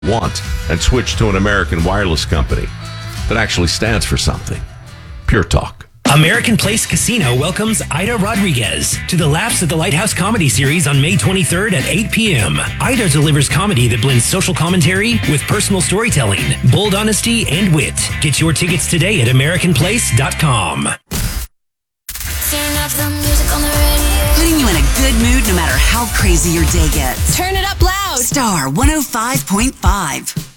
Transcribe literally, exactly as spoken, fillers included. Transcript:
want and switch to an American wireless company that actually stands for something. Pure Talk. American Place Casino welcomes Ida Rodriguez to the Laughs at the Lighthouse comedy series on May twenty-third at eight p.m. Ida delivers comedy that blends social commentary with personal storytelling, bold honesty, and wit. Get your tickets today at american place dot com. Turn up the music on the radio. Putting you in a good mood no matter how crazy your day gets. Turn it up loud. Star one oh five point five.